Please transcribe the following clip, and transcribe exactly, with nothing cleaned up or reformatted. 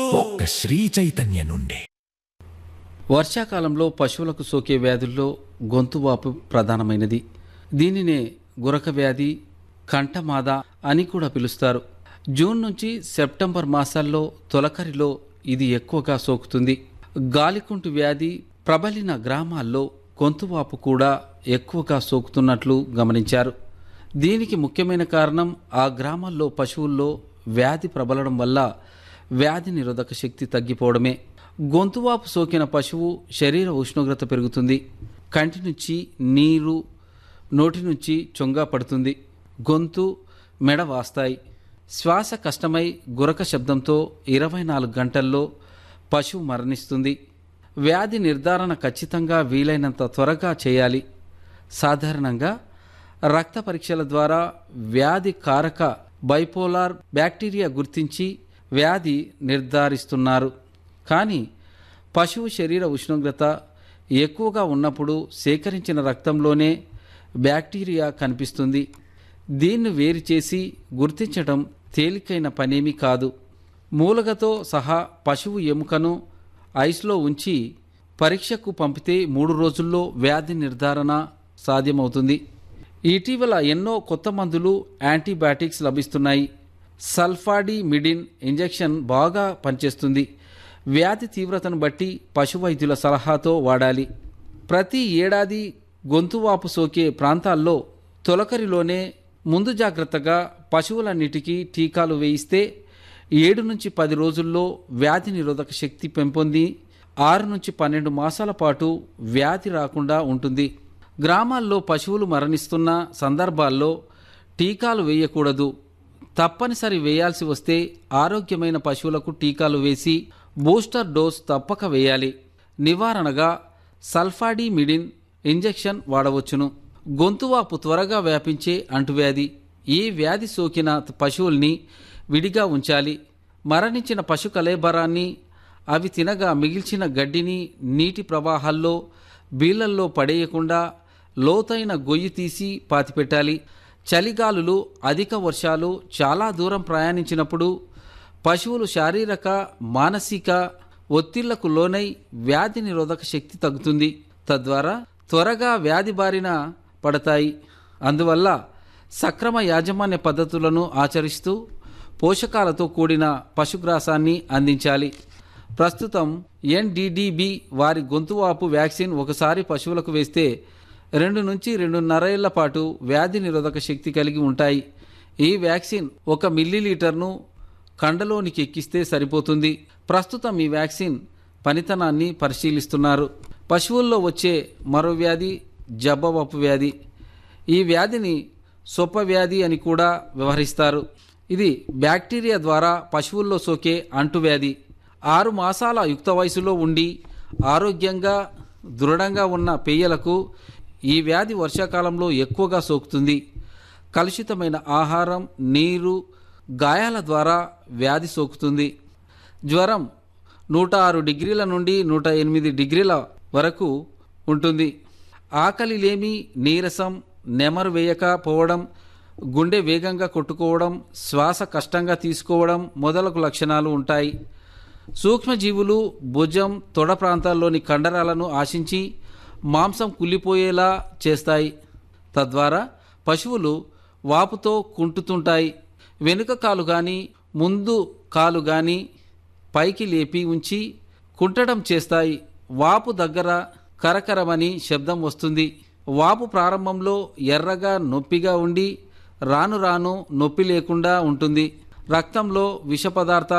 ఒక్క శ్రీ చైతన్య నుండి. వర్షాకాలంలో పశువులకు సోకే వ్యాధుల్లో గొంతువాపు ప్రధానమైనది. దీనినే గురక వ్యాధి, కంఠమాద అని కూడా పిలుస్తారు. జూన్ నుంచి సెప్టెంబర్ మాసాల్లో తొలకరిలో ఇది ఎక్కువగా సోకుతుంది. గాలికుంటు వ్యాధి ప్రబలిన గ్రామాల్లో గొంతువాపు కూడా ఎక్కువగా సోకుతున్నట్లు గమనించారు. దీనికి ముఖ్యమైన కారణం ఆ గ్రామాల్లో పశువుల్లో వ్యాధి ప్రబలడం వల్ల వ్యాధి నిరోధక శక్తి తగ్గిపోవడమే. గొంతువాపు సోకిన పశువు శరీర ఉష్ణోగ్రత పెరుగుతుంది. కంటి నుంచి నీరు, నోటి నుంచి చొంగా పడుతుంది. గొంతు, మెడ వాస్తాయి. శ్వాస కష్టమై గురక శబ్దంతో ఇరవై నాలుగు గంటల్లో పశువు మరణిస్తుంది. వ్యాధి నిర్ధారణ ఖచ్చితంగా వీలైనంత త్వరగా చేయాలి. సాధారణంగా రక్త పరీక్షల ద్వారా వ్యాధి కారక బైపోలార్ బ్యాక్టీరియా గుర్తించి వ్యాధి నిర్ధారిస్తున్నారు. కానీ పశువు శరీర ఉష్ణోగ్రత ఎక్కువగా ఉన్నప్పుడు సేకరించిన రక్తంలోనే బ్యాక్టీరియా కనిపిస్తుంది. దీన్ని వేరు చేసి గుర్తించడం తేలికైన పనేమీ కాదు. మూలగతో సహా పశువు ఎముకను ఐస్లో ఉంచి పరీక్షకు పంపితే మూడు రోజుల్లో వ్యాధి నిర్ధారణ సాధ్యమవుతుంది. ఇటీవల ఎన్నో కొత్త మందులు, యాంటీబయాటిక్స్ లభిస్తున్నాయి. సల్ఫాడిమిడిన్ ఇంజెక్షన్ బాగా పనిచేస్తుంది. వ్యాధి తీవ్రతను బట్టి పశు వైద్యుల సలహాతో వాడాలి. ప్రతి ఏడాది గొంతువాపు సోకే ప్రాంతాల్లో తొలకరిలోనే ముందు జాగ్రత్తగా పశువులన్నిటికీ టీకాలు వేయిస్తే ఏడు నుంచి పది రోజుల్లో వ్యాధి నిరోధక శక్తి పెంపొంది ఆరు నుంచి పన్నెండు మాసాల పాటు వ్యాధి రాకుండా ఉంటుంది. గ్రామాల్లో పశువులు మరణిస్తున్న సందర్భాల్లో టీకాలు వేయకూడదు. తప్పనిసరి వేయాల్సి వస్తే ఆరోగ్యమైన పశువులకు టీకాలు వేసి బూస్టర్ డోస్ తప్పక వేయాలి. నివారణగా సల్ఫాడిమిడిన్ ఇంజెక్షన్ వాడవచ్చును. గొంతువాపు త్వరగా వ్యాపించే అంటువ్యాధి. ఈ వ్యాధి సోకిన పశువుల్ని విడిగా ఉంచాలి. మరణించిన పశు కళేబరాన్ని, అవి తినగా మిగిల్చిన గడ్డిని నీటి ప్రవాహాల్లో, బీళ్లల్లో పడేయకుండా లోతైన గొయ్యి తీసి పాతిపెట్టాలి. చలిగాలులు, అధిక వర్షాలు, చాలా దూరం ప్రయాణించినప్పుడు పశువులు శారీరక, మానసిక ఒత్తిళ్లకు లోనై వ్యాధి నిరోధక శక్తి తగ్గుతుంది. తద్వారా త్వరగా వ్యాధి బారిన పడతాయి. అందువల్ల సక్రమ యాజమాన్య పద్ధతులను ఆచరిస్తూ పోషకాలతో కూడిన పశుగ్రాసాన్ని అందించాలి. ప్రస్తుతం ఎన్ డి డి బి వారి గొంతువాపు వ్యాక్సిన్ ఒకసారి పశువులకు వేస్తే రెండు నుంచి రెండున్నర ఏళ్ల పాటు వ్యాధి నిరోధక శక్తి కలిగి ఉంటాయి. ఈ వ్యాక్సిన్ ఒక మిల్లీలీటర్ను కండలోనికి ఎక్కిస్తే సరిపోతుంది. ప్రస్తుతం ఈ వ్యాక్సిన్ పనితనాన్ని పరిశీలిస్తున్నారు. పశువుల్లో వచ్చే మరో వ్యాధి జబ్బవపు వ్యాధి. ఈ వ్యాధిని సొప్ప వ్యాధి అని కూడా వ్యవహరిస్తారు. ఇది బ్యాక్టీరియా ద్వారా పశువుల్లో సోకే అంటువ్యాధి. ఆరు మాసాల యుక్త వయసులో ఉండి ఆరోగ్యంగా దృఢంగా ఉన్న పెయ్యలకు ఈ వ్యాధి వర్షాకాలంలో ఎక్కువగా సోకుతుంది. కలుషితమైన ఆహారం, నీరు, గాయాల ద్వారా వ్యాధి సోకుతుంది. జ్వరం నూట ఆరు డిగ్రీల నుండి నూట ఎనిమిది డిగ్రీల వరకు ఉంటుంది. ఆకలి లేమి, నీరసం, నెమరు వేయకపోవడం, గుండె వేగంగా కొట్టుకోవడం, శ్వాస కష్టంగా తీసుకోవడం మొదలగు లక్షణాలు ఉంటాయి. సూక్ష్మజీవులు భుజం, తొడ ప్రాంతాల్లోని కండరాలను ఆశించి మాంసం కుళ్ళిపోయేలా చేస్తాయి. తద్వారా పశువులు వాపుతో కుంటుతుంటాయి. వెనుక కాలు కానీ ముందు కాలు కానీ పైకి లేపి ఉంచి కుంటడం చేస్తాయి. వాపు దగ్గర కరకరమని శబ్దం వస్తుంది. వాపు ప్రారంభంలో ఎర్రగా నొప్పిగా ఉండి రాను రాను నొప్పి లేకుండా ఉంటుంది. రక్తంలో విష పదార్థాలు